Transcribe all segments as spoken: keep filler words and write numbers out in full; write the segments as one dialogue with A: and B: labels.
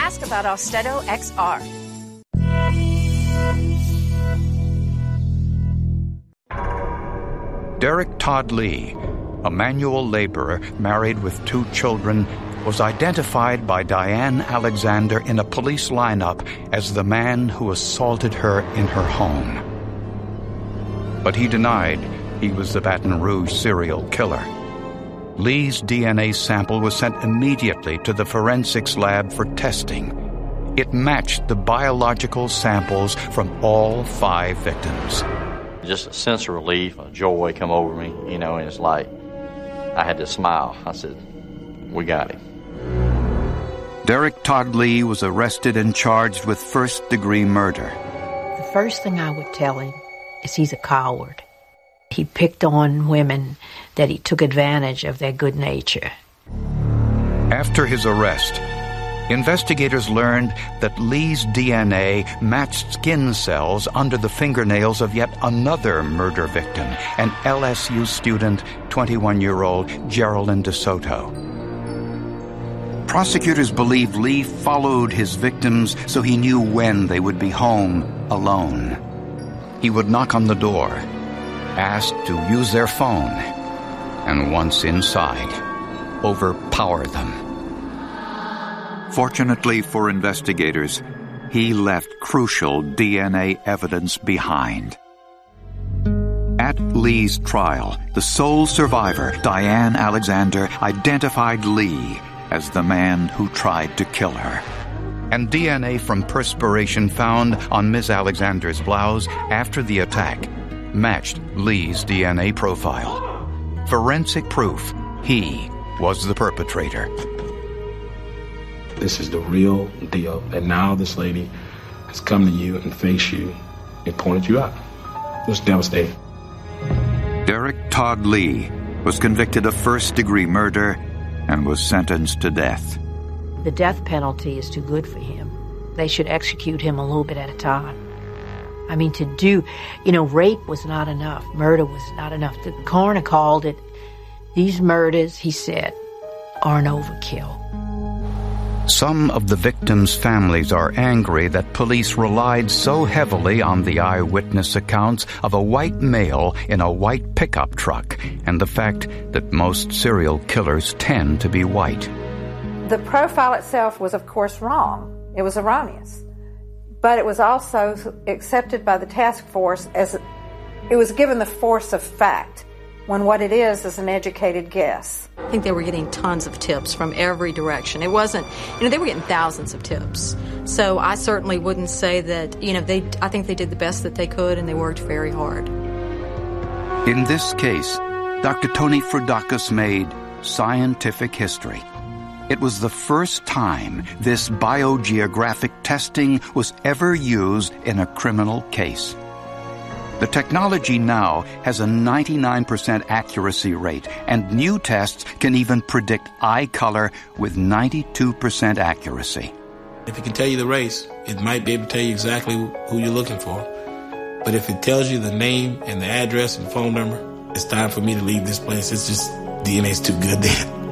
A: Ask about Austedo X R.
B: Derek Todd Lee, a manual laborer married with two children, was identified by Diane Alexander in a police lineup as the man who assaulted her in her home. But he denied he was the Baton Rouge serial killer. Lee's D N A sample was sent immediately to the forensics lab for testing. It matched the biological samples from all five victims.
C: Just a sense of relief, a joy come over me, you know, and it's like I had to smile. I said, we got him.
B: Derek Todd Lee was arrested and charged with first-degree murder.
D: The first thing I would tell him is he's a coward. He picked on women, that he took advantage of their good nature.
B: After his arrest, investigators learned that Lee's D N A matched skin cells under the fingernails of yet another murder victim, an L S U student, twenty-one-year-old Geraldine DeSoto. Prosecutors believe Lee followed his victims so he knew when they would be home alone. He would knock on the door, ask to use their phone, and once inside, overpower them. Fortunately for investigators, he left crucial D N A evidence behind. At Lee's trial, the sole survivor, Diane Alexander, identified Lee as the man who tried to kill her. And D N A from perspiration found on Miss Alexander's blouse after the attack matched Lee's D N A profile. Forensic proof he was the perpetrator.
E: This is the real deal. And now this lady has come to you and faced you and pointed you out. It was devastating.
B: Derek Todd Lee was convicted of first-degree murder and was sentenced to death.
D: The death penalty is too good for him. They should execute him a little bit at a time. I mean, to do, you know, rape was not enough. Murder was not enough. The coroner called it, these murders, he said, are an overkill.
B: Some of the victims' families are angry that police relied so heavily on the eyewitness accounts of a white male in a white pickup truck and the fact that most serial killers tend to be white.
F: The profile itself was, of course, wrong. It was erroneous. But it was also accepted by the task force as it was given the force of fact, when what it is is an educated guess.
G: I think they were getting tons of tips from every direction. It wasn't, you know, they were getting thousands of tips. So I certainly wouldn't say that, you know, they, I think they did the best that they could and they worked very hard.
B: In this case, Doctor Tony Frudakis made scientific history. It was the first time this biogeographic testing was ever used in a criminal case. The technology now has a ninety-nine percent accuracy rate, and new tests can even predict eye color with ninety-two percent accuracy.
E: If it can tell you the race, it might be able to tell you exactly who you're looking for. But if it tells you the name and the address and phone number, it's time for me to leave this place. It's just, D N A's too good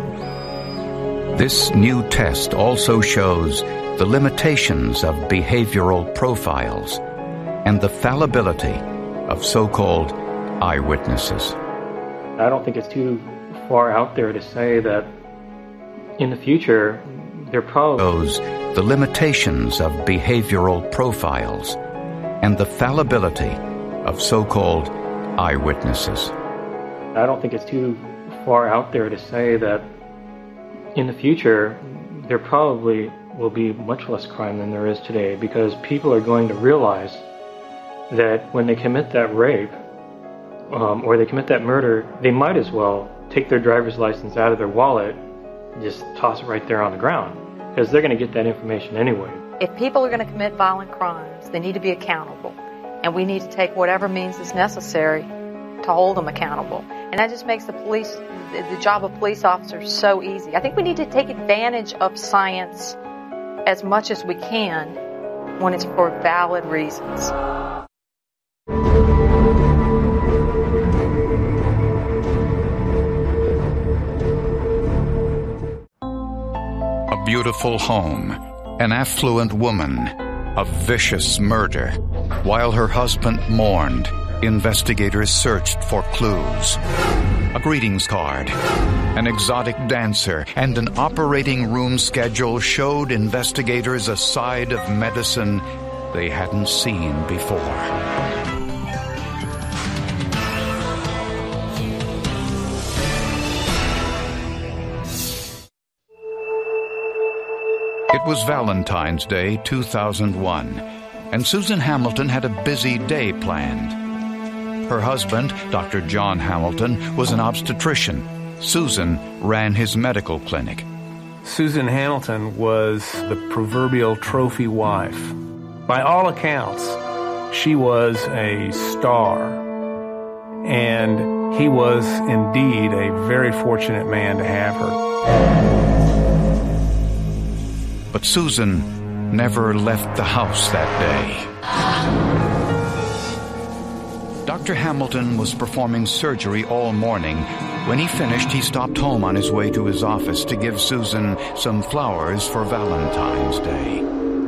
E: then.
B: This new test also shows the limitations of behavioral profiles and the fallibility of so-called eyewitnesses.
H: I don't think it's too far out there to say that in the future, there probably
B: shows the limitations of behavioral profiles and the fallibility of so-called eyewitnesses.
H: I don't think it's too far out there to say that in the future, there probably will be much less crime than there is today, because people are going to realize that when they commit that rape um, or they commit that murder, they might as well take their driver's license out of their wallet and just toss it right there on the ground, because they're going to get that information anyway.
G: If people are going to commit violent crimes, they need to be accountable, and we need to take whatever means is necessary to hold them accountable. And that just makes the police, the job of police officers so easy. I think we need to take advantage of science as much as we can when it's for valid reasons.
B: A beautiful home An affluent woman, a vicious murder. While her husband mourned, investigators searched for clues. A greetings card, an exotic dancer, and an operating room schedule showed investigators a side of medicine they hadn't seen before. It was Valentine's Day, two thousand one, and Susan Hamilton had a busy day planned. Her husband, Doctor John Hamilton, was an obstetrician. Susan ran his medical clinic.
I: Susan Hamilton was the proverbial trophy wife. By all accounts, she was a star, and he was indeed a very fortunate man to have her.
B: But Susan never left the house that day. Doctor Hamilton was performing surgery all morning. When he finished, he stopped home on his way to his office to give Susan some flowers for Valentine's Day.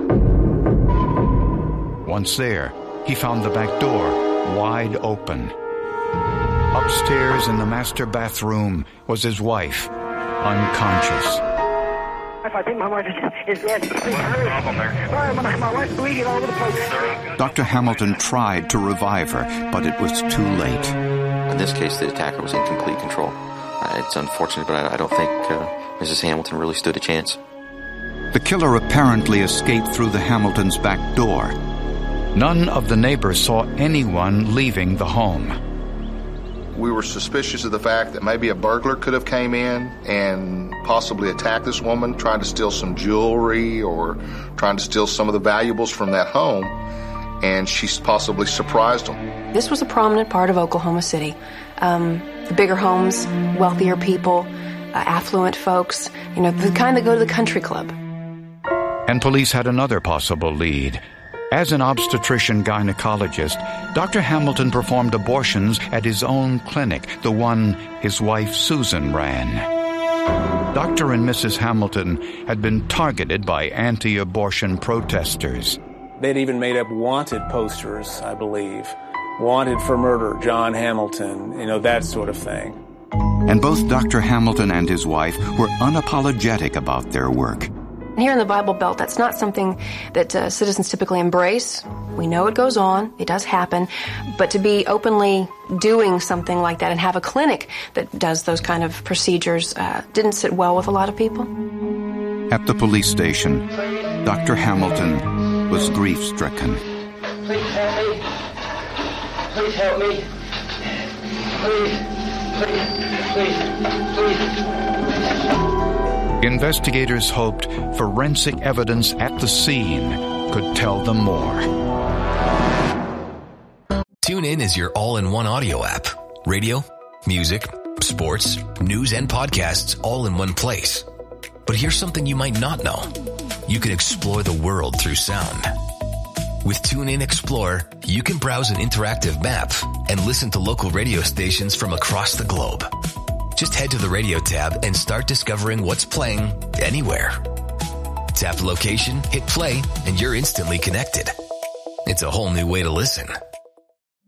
B: Once there, he found the back door wide open. Upstairs in the master bathroom was his wife, unconscious.
J: I think my wife is, is dead. Please hurry. Sorry, my, my wife's bleeding all over the place.
B: Doctor Hamilton tried to revive her, but it was too late.
K: In this case, the attacker was in complete control. Uh, it's unfortunate, but I, I don't think uh, Missus Hamilton really stood a chance.
B: The killer apparently escaped through the Hamiltons' back door. None of the neighbors saw anyone leaving the home.
L: We were suspicious of the fact that maybe a burglar could have came in and possibly attacked this woman, trying to steal some jewelry or trying to steal some of the valuables from that home, and she's possibly surprised them.
M: This was a prominent part of Oklahoma City. Um, the bigger homes, wealthier people, uh, affluent folks, you know, the kind that go to the country club.
B: And police had another possible lead. As an obstetrician gynecologist, Doctor Hamilton performed abortions at his own clinic, the one his wife Susan ran. Doctor and Missus Hamilton had been targeted by anti-abortion protesters.
I: They'd even made up wanted posters, I believe. Wanted for murder, John Hamilton, you know, that sort of thing.
B: And both Doctor Hamilton and his wife were unapologetic about their work.
M: Here in the Bible Belt, that's not something that uh, citizens typically embrace. We know it goes on, it does happen, but to be openly doing something like that and have a clinic that does those kind of procedures uh, didn't sit well with a lot of people.
B: At the police station, Doctor Hamilton was grief-stricken.
J: Please help me. Please help me. Please, please, please, please.
B: Investigators hoped forensic evidence at the scene could tell them more.
N: TuneIn is your all-in-one audio app. Radio, music, sports, news, and podcasts all in one place. But here's something you might not know. You can explore the world through sound. With TuneIn Explorer, you can browse an interactive map and listen to local radio stations from across the globe. Just head to the radio tab and start discovering what's playing anywhere. Tap location, hit play, and you're instantly connected. It's a whole new way to listen.